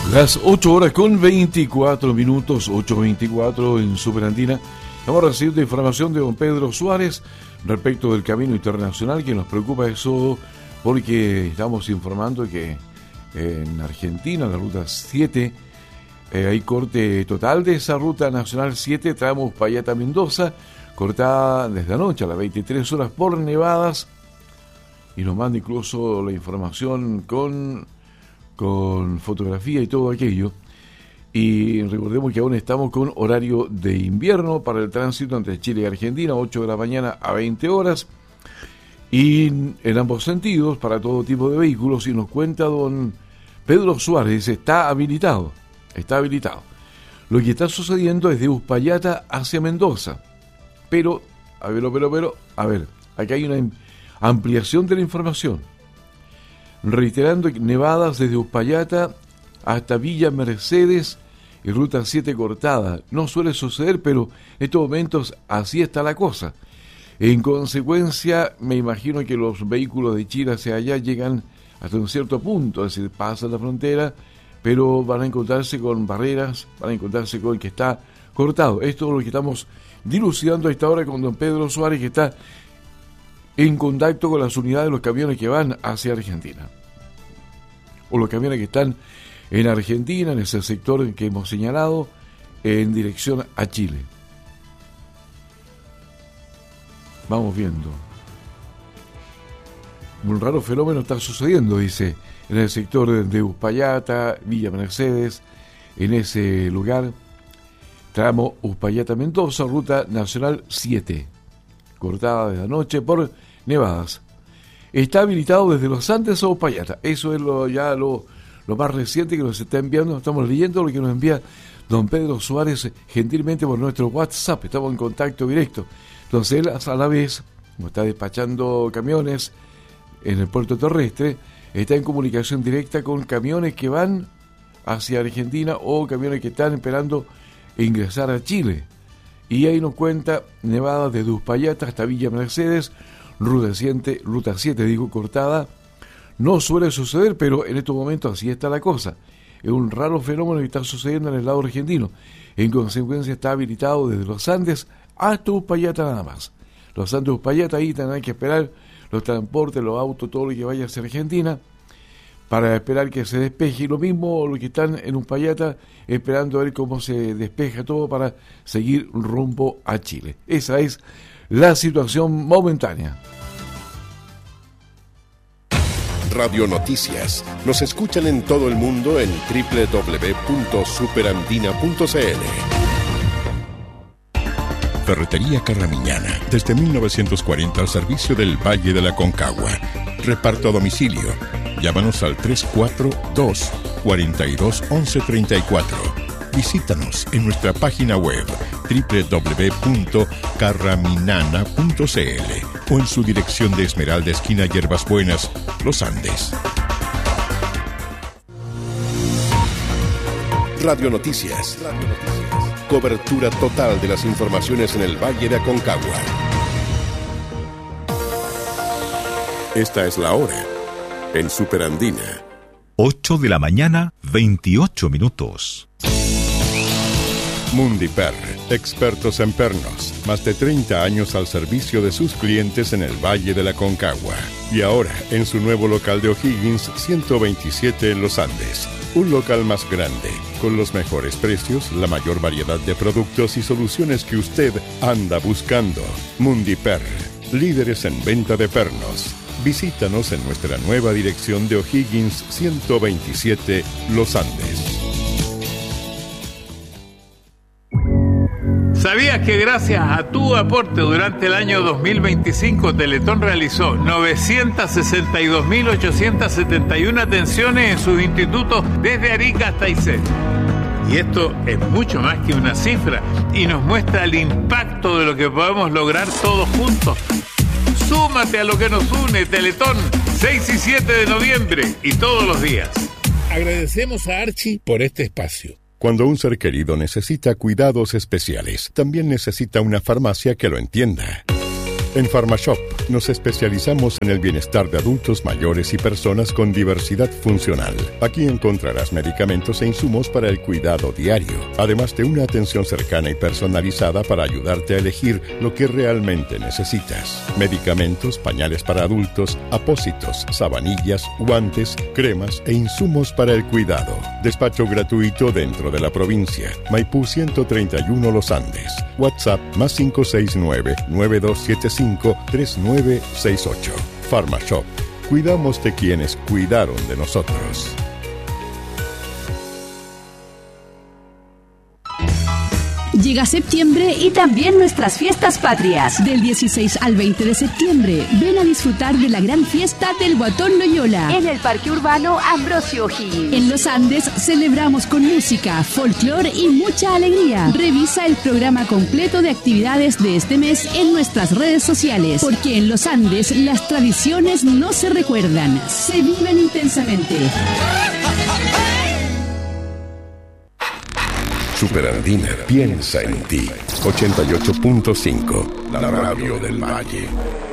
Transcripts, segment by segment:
Las 8 horas con 24 minutos, 8:24 en Superandina. Estamos recibiendo información de don Pedro Suárez respecto del camino internacional, que nos preocupa eso porque estamos informando que en Argentina, la ruta 7, hay corte total de esa ruta nacional 7, tramo Uspallata-Mendoza, cortada desde anoche a las 23 horas por nevadas, y nos manda incluso la información con fotografía y todo aquello. Y recordemos que aún estamos con horario de invierno para el tránsito entre Chile y Argentina, 8 de la mañana a 20 horas, y en ambos sentidos para todo tipo de vehículos. Y nos cuenta don Pedro Suárez, está habilitado. Lo que está sucediendo es de Uspallata hacia Mendoza, pero, a ver, acá hay una ampliación de la información. Reiterando, nevadas desde Uspallata hasta Villa Mercedes y ruta 7 cortada. No suele suceder, pero en estos momentos así está la cosa. En consecuencia, me imagino que los vehículos de Chile hacia allá llegan hasta un cierto punto, es decir, pasan la frontera, pero van a encontrarse con barreras, van a encontrarse con el que está cortado. Esto es lo que estamos dilucidando a esta hora con don Pedro Suárez, que está en contacto con las unidades de los camiones que van hacia Argentina, o los camiones que están en Argentina, en ese sector que hemos señalado, en dirección a Chile. Vamos viendo. Un raro fenómeno está sucediendo, dice, en el sector de Uspallata, Villa Mercedes, en ese lugar, tramo Uspallata-Mendoza, ruta nacional 7, cortada desde anoche por nevadas. Está habilitado desde los Andes a Uspallata. Eso es lo más reciente que nos está enviando. Estamos leyendo lo que nos envía don Pedro Suárez gentilmente por nuestro WhatsApp. Estamos en contacto directo. Entonces él, a la vez, como está despachando camiones en el puerto terrestre, está en comunicación directa con camiones que van hacia Argentina o camiones que están esperando ingresar a Chile. Y ahí nos cuenta nevadas desde Uspallata hasta Villa Mercedes, ruta 7, cortada. No suele suceder, pero en estos momentos así está la cosa. Es un raro fenómeno que está sucediendo en el lado argentino. En consecuencia está habilitado desde los Andes hasta Uspallata nada más. Los Andes de Uspallata, ahí tendrán que esperar los transportes, los autos, todo lo que vaya hacia Argentina, para esperar que se despeje. Y lo mismo los que están en Uspallata, esperando a ver cómo se despeja todo para seguir rumbo a Chile. Esa es la situación momentánea. Radio Noticias. Nos escuchan en todo el mundo en www.superandina.cl. Ferretería Carramiñana. Desde 1940 al servicio del Valle de la Concagua. Reparto a domicilio. Llámanos al 342-42-1134. Visítanos en nuestra página web www.carraminana.cl o en su dirección de Esmeralda, esquina Hierbas Buenas, Los Andes. Radio Noticias. Cobertura total de las informaciones en el Valle de Aconcagua. Esta es la hora en Superandina. 8 de la mañana, 28 minutos. Mundiper, expertos en pernos, más de 30 años al servicio de sus clientes en el Valle de la Concagua. Y ahora en su nuevo local de O'Higgins 127 en Los Andes. Un local más grande, con los mejores precios, la mayor variedad de productos y soluciones que usted anda buscando. Mundiper, líderes en venta de pernos. Visítanos en nuestra nueva dirección de O'Higgins 127 Los Andes. ¿Sabías que gracias a tu aporte durante el año 2025 Teletón realizó 962.871 atenciones en sus institutos desde Arica hasta Aysén? Y esto es mucho más que una cifra y nos muestra el impacto de lo que podemos lograr todos juntos. Súmate a lo que nos une, Teletón, 6 y 7 de noviembre y todos los días. Agradecemos a Archie por este espacio. Cuando un ser querido necesita cuidados especiales, también necesita una farmacia que lo entienda. En Pharmashop Nos especializamos en el bienestar de adultos mayores y personas con diversidad funcional. Aquí encontrarás medicamentos e insumos para el cuidado diario, además de una atención cercana y personalizada para ayudarte a elegir lo que realmente necesitas. Medicamentos, pañales para adultos, apósitos, sabanillas, guantes, cremas e insumos para el cuidado. Despacho gratuito dentro de la provincia. Maipú 131 Los Andes. WhatsApp más 569-9275-3968. PharmaShop. Cuidamos de quienes cuidaron de nosotros. Llega septiembre y también nuestras fiestas patrias. Del 16 al 20 de septiembre, ven a disfrutar de la gran fiesta del Guatón Loyola en el Parque Urbano Ambrosio O'Higgins. En Los Andes celebramos con música, folclore y mucha alegría. Revisa el programa completo de actividades de este mes en nuestras redes sociales, porque en Los Andes las tradiciones no se recuerdan, se viven intensamente. Superandina piensa en ti. 88.5, la radio del Valle.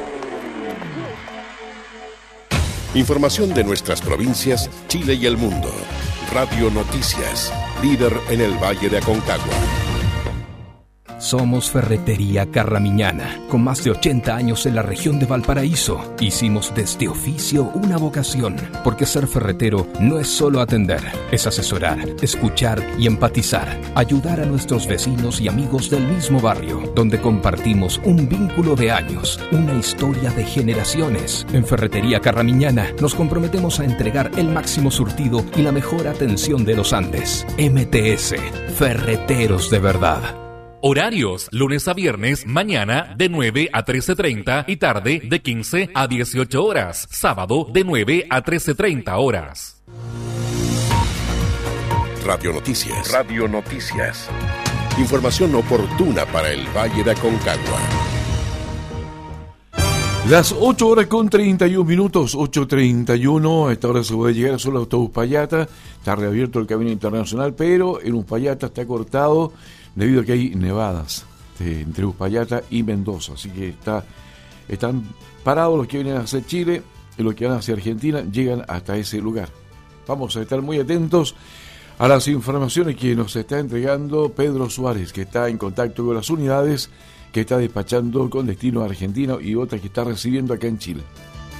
Información de nuestras provincias, Chile y el mundo. Radio Noticias, líder en el Valle de Aconcagua. Somos Ferretería Carramiñana, con más de 80 años en la región de Valparaíso. Hicimos de este oficio una vocación, porque ser ferretero no es solo atender, es asesorar, escuchar y empatizar, ayudar a nuestros vecinos y amigos del mismo barrio, donde compartimos un vínculo de años, una historia de generaciones. En Ferretería Carramiñana nos comprometemos a entregar el máximo surtido y la mejor atención de los Andes. MTS, Ferreteros de verdad. Horarios, lunes a viernes, mañana de 9 a 13:30 y tarde de 15 a 18 horas. Sábado de 9 a 13:30 horas. Radio Noticias. Radio Noticias. Información oportuna para el Valle de Aconcagua. Las 8 horas con 31 minutos, 8:31. A esta hora se puede llegar solo a Uspallata. Está reabierto el camino internacional, pero en Uspallata está cortado debido a que hay nevadas entre Uspallata y Mendoza. Así que están parados los que vienen hacia Chile y los que van hacia Argentina, llegan hasta ese lugar. Vamos a estar muy atentos a las informaciones que nos está entregando Pedro Suárez, que está en contacto con las unidades que está despachando con destino argentino y otras que está recibiendo acá en Chile.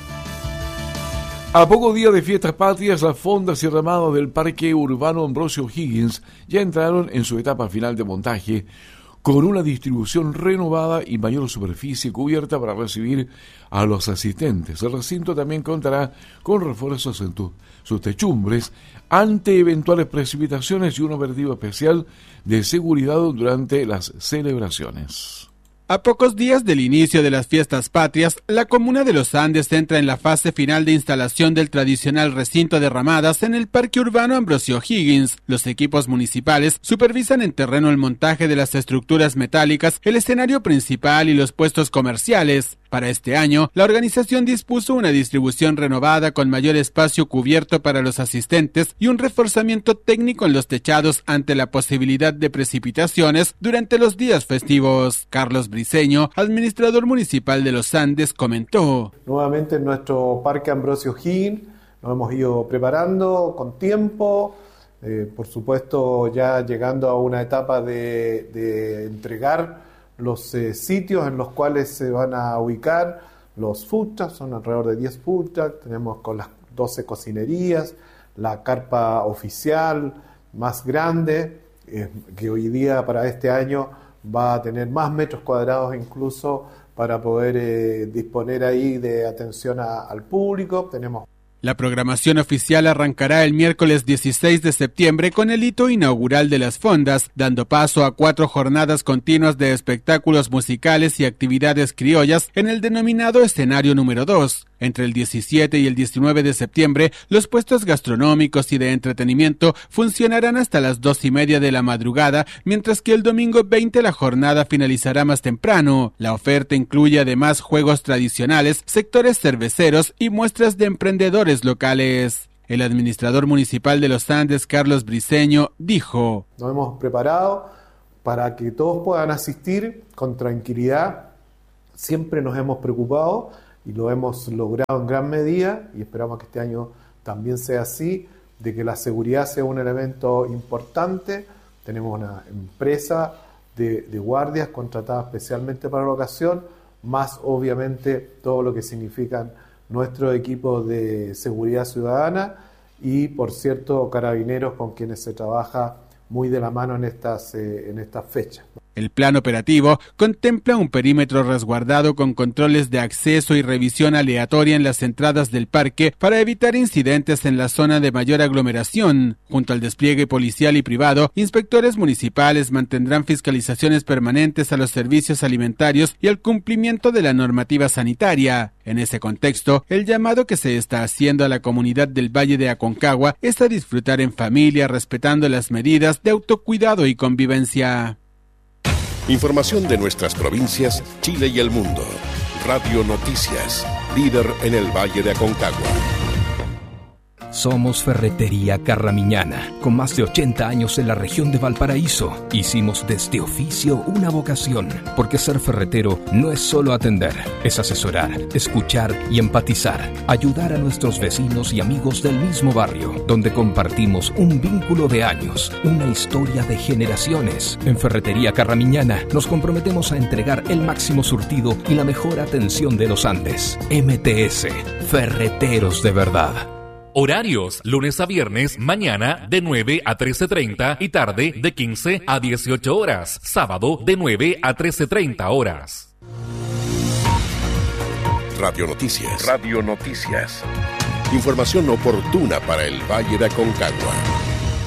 A pocos días de fiestas patrias, las fondas y ramadas del Parque Urbano Ambrosio O'Higgins ya entraron en su etapa final de montaje, con una distribución renovada y mayor superficie cubierta para recibir a los asistentes. El recinto también contará con refuerzos en sus techumbres ante eventuales precipitaciones y un operativo especial de seguridad durante las celebraciones. A pocos días del inicio de las fiestas patrias, la comuna de Los Andes entra en la fase final de instalación del tradicional recinto de ramadas en el Parque Urbano Ambrosio O'Higgins. Los equipos municipales supervisan en terreno el montaje de las estructuras metálicas, el escenario principal y los puestos comerciales. Para este año, la organización dispuso una distribución renovada con mayor espacio cubierto para los asistentes y un reforzamiento técnico en los techados ante la posibilidad de precipitaciones durante los días festivos. Carlos Briceño, administrador municipal de Los Andes, comentó: nuevamente en nuestro Parque Ambrosio O'Higgins nos hemos ido preparando con tiempo, por supuesto ya llegando a una etapa de entregar los sitios en los cuales se van a ubicar los food trucks. Son alrededor de 10 food trucks, tenemos con las 12 cocinerías, la carpa oficial más grande, que hoy día para este año va a tener más metros cuadrados incluso para poder disponer ahí de atención al público. Tenemos La programación oficial arrancará el miércoles 16 de septiembre con el hito inaugural de las fondas, dando paso a 4 jornadas continuas de espectáculos musicales y actividades criollas en el denominado escenario número 2. Entre el 17 y el 19 de septiembre, los puestos gastronómicos y de entretenimiento funcionarán hasta las 2:30 de la madrugada, mientras que el domingo 20 la jornada finalizará más temprano. La oferta incluye además juegos tradicionales, sectores cerveceros y muestras de emprendedores locales. El administrador municipal de Los Andes, Carlos Briceño, dijo: nos hemos preparado para que todos puedan asistir con tranquilidad. Siempre nos hemos preocupado y lo hemos logrado en gran medida, y esperamos que este año también sea así, de que la seguridad sea un elemento importante. Tenemos una empresa de guardias contratada especialmente para la ocasión, más obviamente todo lo que significan nuestros equipos de seguridad ciudadana y, por cierto, carabineros con quienes se trabaja muy de la mano en estas fechas. El plan operativo contempla un perímetro resguardado con controles de acceso y revisión aleatoria en las entradas del parque para evitar incidentes en la zona de mayor aglomeración. Junto al despliegue policial y privado, inspectores municipales mantendrán fiscalizaciones permanentes a los servicios alimentarios y al cumplimiento de la normativa sanitaria. En ese contexto, el llamado que se está haciendo a la comunidad del Valle de Aconcagua es a disfrutar en familia respetando las medidas de autocuidado y convivencia. Información de nuestras provincias, Chile y el mundo. Radio Noticias, líder en el Valle de Aconcagua. Somos Ferretería Carramiñana. Con más de 80 años en la región de Valparaíso, hicimos de este oficio una vocación, porque ser ferretero no es solo atender, es asesorar, escuchar y empatizar, ayudar a nuestros vecinos y amigos del mismo barrio, donde compartimos un vínculo de años, una historia de generaciones. En Ferretería Carramiñana nos comprometemos a entregar el máximo surtido y la mejor atención de los Andes. MTS, Ferreteros de verdad. Horarios, lunes a viernes, mañana de 9 a 13:30 y tarde de 15 a 18 horas. Sábado de 9 a 13:30 horas. Radio Noticias. Radio Noticias. Información oportuna para el Valle de Aconcagua.